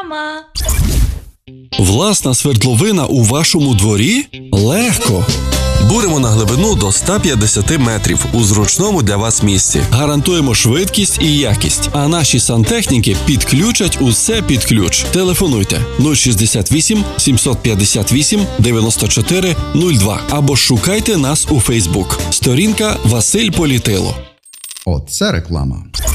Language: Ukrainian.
Власна свердловина у вашому дворі? Легко! Буримо на глибину до 150 метрів у зручному для вас місці. Гарантуємо швидкість і якість, а наші сантехніки підключать усе під ключ. Телефонуйте 068 758 94 02 або шукайте нас у Фейсбук. Сторінка Василь Політило. Оце реклама.